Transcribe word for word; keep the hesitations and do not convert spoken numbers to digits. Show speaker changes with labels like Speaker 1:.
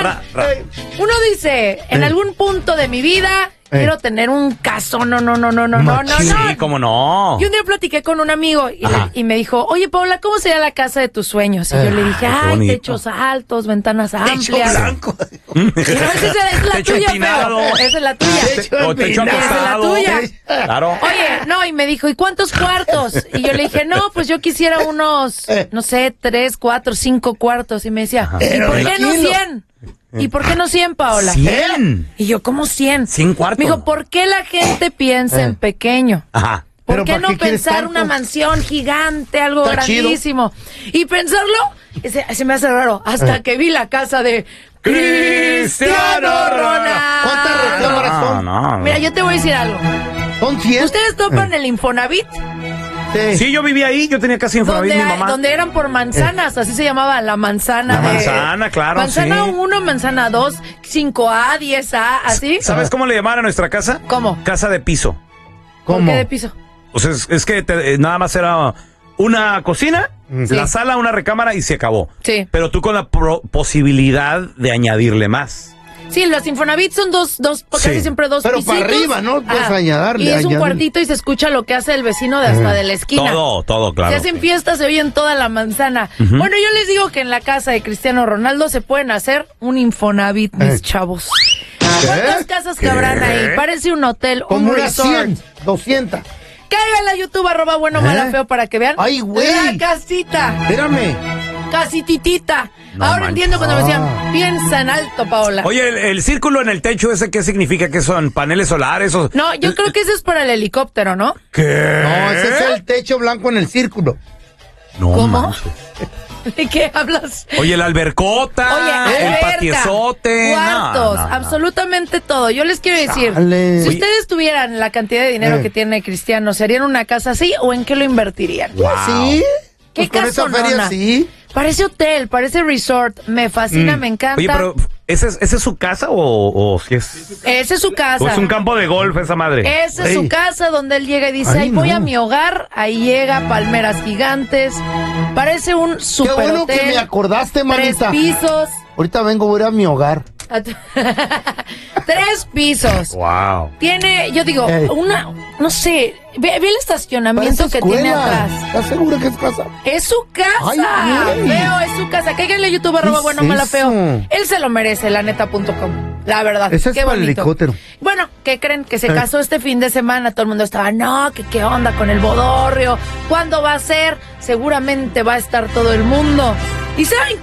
Speaker 1: ra, ra.
Speaker 2: Uno dice, en
Speaker 3: Eh.
Speaker 2: algún punto de mi vida
Speaker 3: Eh.
Speaker 2: quiero tener un caso, no, no, no, no, no, no, no,
Speaker 1: Sí,
Speaker 2: no.
Speaker 1: cómo no.
Speaker 2: Y un día platiqué con un amigo y, le-
Speaker 1: Ajá.
Speaker 2: y me dijo, oye, Paula, ¿cómo sería la casa de tus sueños? Y yo le dije,
Speaker 1: qué
Speaker 2: ay,
Speaker 1: bonito.
Speaker 2: techos altos, ventanas
Speaker 3: Techo
Speaker 2: amplias.
Speaker 3: blanco.
Speaker 2: Y no, esa es, es la
Speaker 1: Techo
Speaker 2: tuya,
Speaker 1: empinado.
Speaker 2: feo. Esa es la tuya.
Speaker 3: Techo
Speaker 1: O techo
Speaker 3: empinado.
Speaker 2: Esa es la
Speaker 1: acostado.
Speaker 2: tuya.
Speaker 1: Claro.
Speaker 2: Oye, no, y me dijo, ¿y cuántos cuartos? Y yo le dije, no, pues yo quisiera unos, no sé, tres, cuatro, cinco cuartos. Y me decía, ¿y
Speaker 3: Pero
Speaker 2: por qué no
Speaker 3: tranquilo.
Speaker 2: cien? ¿Y por qué no cien, Paola?
Speaker 1: cien.
Speaker 2: Y yo, ¿cómo cien?
Speaker 1: cien cuartos.
Speaker 2: Me dijo, ¿por qué la gente piensa en pequeño?
Speaker 1: Ajá.
Speaker 2: ¿Por
Speaker 3: ¿Pero
Speaker 2: qué
Speaker 3: para
Speaker 2: no
Speaker 3: qué quieres
Speaker 2: pensar
Speaker 3: tanto?
Speaker 2: una mansión gigante, algo
Speaker 3: Está chido.
Speaker 2: grandísimo? Y pensarlo, se, se me hace raro, hasta que vi la casa de Cristiano Ronaldo.
Speaker 3: ¿Cuántas recámaras
Speaker 1: No,
Speaker 3: son?
Speaker 1: no, no.
Speaker 2: Mira, yo te voy a decir algo.
Speaker 3: ¿Son cien?
Speaker 2: ¿Ustedes topan el Infonavit?
Speaker 3: Sí.
Speaker 1: Sí, yo vivía ahí, yo tenía casi Infonavit,
Speaker 2: Donde,
Speaker 1: mi mamá.
Speaker 2: donde eran por manzanas, así se llamaba la manzana.
Speaker 1: La
Speaker 2: de-
Speaker 1: manzana, claro,
Speaker 2: Manzana
Speaker 1: sí.
Speaker 2: uno, manzana dos, cinco A, diez A, así.
Speaker 1: ¿Sabes cómo le llamaban a nuestra casa?
Speaker 2: ¿Cómo?
Speaker 1: Casa de piso.
Speaker 2: ¿Por
Speaker 3: ¿Cómo?
Speaker 2: qué de piso?
Speaker 1: O sea, es, es que te- eh, nada más era una cocina,
Speaker 2: Sí.
Speaker 1: la sala, una recámara y se acabó.
Speaker 2: Sí.
Speaker 1: Pero tú con la pro- posibilidad de añadirle más.
Speaker 2: Sí, los Infonavit son dos, dos, casi
Speaker 1: Sí.
Speaker 2: siempre dos
Speaker 3: Pero
Speaker 2: pisitos.
Speaker 3: para arriba, ¿no? Puedes
Speaker 2: Ajá.
Speaker 3: añadirle,
Speaker 2: Y es un
Speaker 3: añadirle.
Speaker 2: cuartito y se escucha lo que hace el vecino de hasta de la esquina.
Speaker 1: Todo, todo, claro.
Speaker 2: Se hacen fiestas, se oye en toda la manzana. Bueno, yo les digo que en la casa de Cristiano Ronaldo se pueden hacer un Infonavit, mis
Speaker 3: Eh.
Speaker 2: chavos. ¿Cuántas casas cabrán ahí? Parece un hotel, un
Speaker 3: Como unas
Speaker 2: resort.
Speaker 3: cien, doscientas.
Speaker 2: Cáiganle a YouTube, arroba bueno, mala,
Speaker 3: ¿Eh?
Speaker 2: feo, para que vean.
Speaker 3: Ay, güey.
Speaker 2: La casita,
Speaker 3: Espérame.
Speaker 2: casititita.
Speaker 1: No
Speaker 2: Ahora
Speaker 1: manches.
Speaker 2: entiendo cuando me decían,
Speaker 3: Ah.
Speaker 2: piensa en alto, Paola.
Speaker 1: Oye, el, el círculo en el techo ese, ¿qué significa? ¿Que son paneles solares? O...
Speaker 2: No, yo creo que ese es para el helicóptero, ¿no?
Speaker 1: ¿Qué?
Speaker 3: No, ese es el techo blanco en el círculo.
Speaker 1: No
Speaker 2: ¿Cómo?
Speaker 1: manches.
Speaker 2: ¿De qué hablas?
Speaker 1: Oye, la albercota,
Speaker 2: Oye,
Speaker 1: el
Speaker 2: alberca,
Speaker 1: patiezote.
Speaker 2: cuartos,
Speaker 1: no, no, no.
Speaker 2: absolutamente todo. Yo les quiero decir,
Speaker 3: Chale.
Speaker 2: si
Speaker 3: Oye.
Speaker 2: ustedes tuvieran la cantidad de dinero
Speaker 3: Eh.
Speaker 2: que tiene Cristiano, ¿serían una casa así o en qué lo invertirían?
Speaker 1: Wow.
Speaker 3: ¿Sí?
Speaker 2: ¿Qué
Speaker 3: Pues con esa
Speaker 2: casonona?
Speaker 3: feria sí.
Speaker 2: Parece hotel, parece resort, me fascina, me encanta.
Speaker 1: Oye, pero ¿esa es, esa es su casa o, o si es,
Speaker 2: Esa es su casa.
Speaker 1: o es un campo de golf esa madre?
Speaker 2: Esa es su
Speaker 3: Ey.
Speaker 2: casa donde él llega y dice,
Speaker 3: Ay,
Speaker 2: ahí voy
Speaker 3: no.
Speaker 2: a mi hogar, ahí llega, palmeras gigantes, parece un
Speaker 3: Qué
Speaker 2: super
Speaker 3: bueno
Speaker 2: hotel,
Speaker 3: que me acordaste,
Speaker 2: tres
Speaker 3: manita.
Speaker 2: pisos,
Speaker 3: Ahorita vengo, voy a ir a mi hogar.
Speaker 2: tres pisos.
Speaker 1: Wow.
Speaker 2: Tiene, yo digo,
Speaker 3: Ey.
Speaker 2: una, no sé, ve, ve el estacionamiento
Speaker 3: Parece
Speaker 2: que tiene
Speaker 3: escuela.
Speaker 2: atrás.
Speaker 3: ¿Estás segura que es casa?
Speaker 2: Es su casa.
Speaker 3: Ay, güey.
Speaker 2: Feo, es su casa. Cáiganle a YouTube, arroba
Speaker 3: es
Speaker 2: bueno, mala, feo.
Speaker 3: eso?
Speaker 2: Él se lo merece, la neta punto com. La verdad.
Speaker 3: Ese es
Speaker 2: qué
Speaker 3: para el
Speaker 2: bonito.
Speaker 3: helicóptero.
Speaker 2: Bueno, ¿qué creen? Que se
Speaker 3: Eh.
Speaker 2: casó este fin de semana. Todo el mundo estaba, no, que qué onda con el bodorrio. ¿Cuándo va a ser? Seguramente va a estar todo el mundo. ¿Y saben